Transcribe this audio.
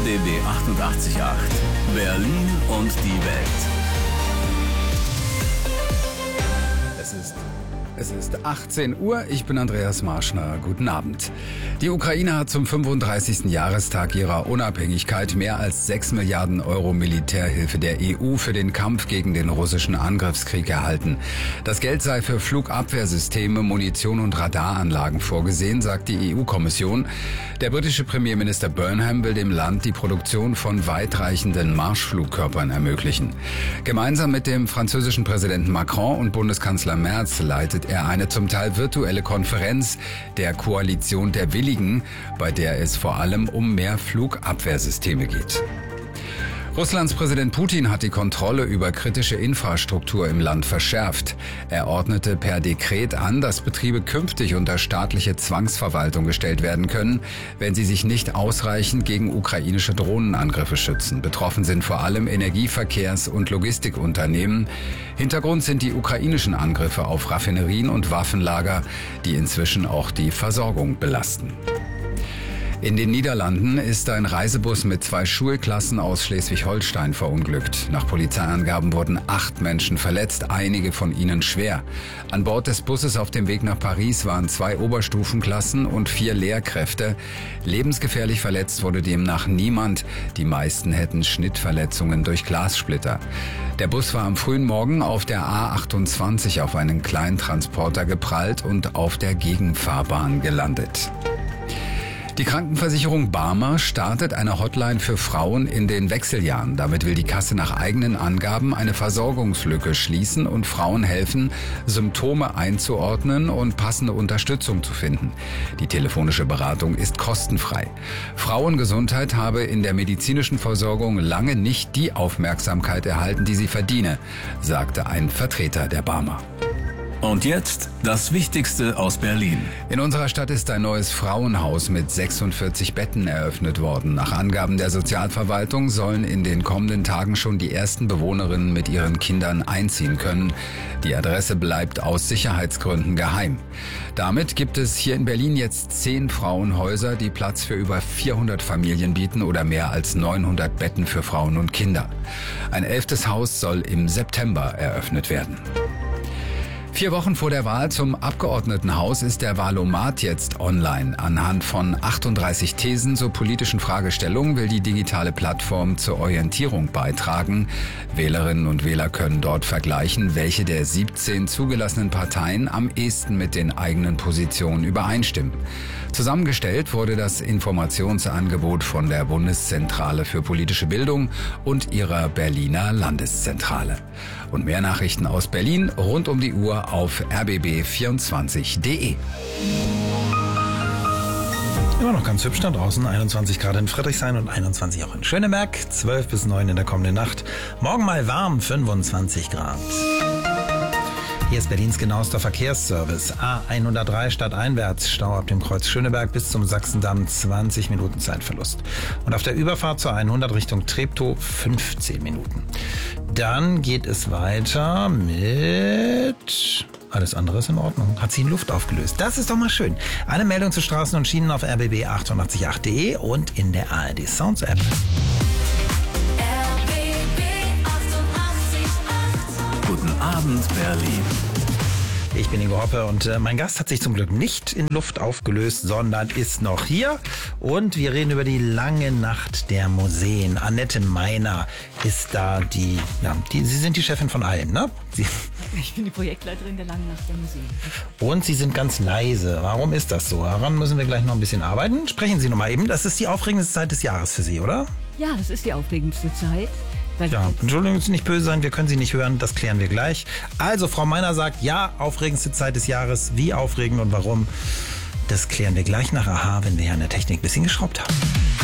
RBB 88.8 Berlin und die Welt. Es ist 18 Uhr, ich bin Andreas Marschner. Guten Abend. Die Ukraine hat zum 35. Jahrestag ihrer Unabhängigkeit mehr als 6 Milliarden Euro Militärhilfe der EU für den Kampf gegen den russischen Angriffskrieg erhalten. Das Geld sei für Flugabwehrsysteme, Munition und Radaranlagen vorgesehen, sagt die EU-Kommission. Der britische Premierminister Burnham will dem Land die Produktion von weitreichenden Marschflugkörpern ermöglichen. Gemeinsam mit dem französischen Präsidenten Macron und Bundeskanzler Merz leitet er eine zum Teil virtuelle Konferenz der Koalition der Willigen, bei der es vor allem um mehr Flugabwehrsysteme geht. Russlands Präsident Putin hat die Kontrolle über kritische Infrastruktur im Land verschärft. Er ordnete per Dekret an, dass Betriebe künftig unter staatliche Zwangsverwaltung gestellt werden können, wenn sie sich nicht ausreichend gegen ukrainische Drohnenangriffe schützen. Betroffen sind vor allem Energieverkehrs- und Logistikunternehmen. Hintergrund sind die ukrainischen Angriffe auf Raffinerien und Waffenlager, die inzwischen auch die Versorgung belasten. In den Niederlanden ist ein Reisebus mit 2 Schulklassen aus Schleswig-Holstein verunglückt. Nach Polizeiangaben wurden 8 Menschen verletzt, einige von ihnen schwer. An Bord des Busses auf dem Weg nach Paris waren 2 Oberstufenklassen und 4 Lehrkräfte. Lebensgefährlich verletzt wurde demnach niemand. Die meisten hätten Schnittverletzungen durch Glassplitter. Der Bus war am frühen Morgen auf der A28 auf einen Kleintransporter geprallt und auf der Gegenfahrbahn gelandet. Die Krankenversicherung Barmer startet eine Hotline für Frauen in den Wechseljahren. Damit will die Kasse nach eigenen Angaben eine Versorgungslücke schließen und Frauen helfen, Symptome einzuordnen und passende Unterstützung zu finden. Die telefonische Beratung ist kostenfrei. Frauengesundheit habe in der medizinischen Versorgung lange nicht die Aufmerksamkeit erhalten, die sie verdiene, sagte ein Vertreter der Barmer. Und jetzt das Wichtigste aus Berlin. In unserer Stadt ist ein neues Frauenhaus mit 46 Betten eröffnet worden. Nach Angaben der Sozialverwaltung sollen in den kommenden Tagen schon die ersten Bewohnerinnen mit ihren Kindern einziehen können. Die Adresse bleibt aus Sicherheitsgründen geheim. Damit gibt es hier in Berlin jetzt 10 Frauenhäuser, die Platz für über 400 Familien bieten oder mehr als 900 Betten für Frauen und Kinder. Ein 11. Haus soll im September eröffnet werden. 4 Wochen vor der Wahl zum Abgeordnetenhaus ist der Wahlomat jetzt online. Anhand von 38 Thesen zu politischen Fragestellungen will die digitale Plattform zur Orientierung beitragen. Wählerinnen und Wähler können dort vergleichen, welche der 17 zugelassenen Parteien am ehesten mit den eigenen Positionen übereinstimmen. Zusammengestellt wurde das Informationsangebot von der Bundeszentrale für politische Bildung und ihrer Berliner Landeszentrale. Und mehr Nachrichten aus Berlin rund um die Uhr auf rbb24.de. Immer noch ganz hübsch da draußen, 21 Grad in Friedrichshain und 21 auch in Schöneberg, 12 bis 9 in der kommenden Nacht. Morgen mal warm, 25 Grad. Hier ist Berlins genauester Verkehrsservice. A103 stadteinwärts, Stau ab dem Kreuz Schöneberg bis zum Sachsendamm, 20 Minuten Zeitverlust. Und auf der Überfahrt zur 100 Richtung Treptow 15 Minuten. Dann geht es weiter mit... Alles andere ist in Ordnung. Hat sie in Luft aufgelöst. Das ist doch mal schön. Eine Meldung zu Straßen und Schienen auf rbb888.de und in der ARD Sounds App. Guten Abend, Berlin. Ich bin Ingo Hoppe und mein Gast hat sich zum Glück nicht in Luft aufgelöst, sondern ist noch hier. Und wir reden über die lange Nacht der Museen. Annette Meiner ist da Sie sind die Chefin von allen, ne? Ich bin die Projektleiterin der Langen Nacht der Museen. Und Sie sind ganz leise. Warum ist das so? Daran müssen wir gleich noch ein bisschen arbeiten. Sprechen Sie noch mal eben. Das ist die aufregendste Zeit des Jahres für Sie, oder? Ja, das ist die aufregendste Zeit. Ja, Entschuldigung, Sie nicht böse sein, wir können Sie nicht hören, das klären wir gleich. Also, Frau Meiner sagt, ja, aufregendste Zeit des Jahres. Wie aufregend und warum? Das klären wir gleich nach Aha, wenn wir hier an der Technik ein bisschen geschraubt haben.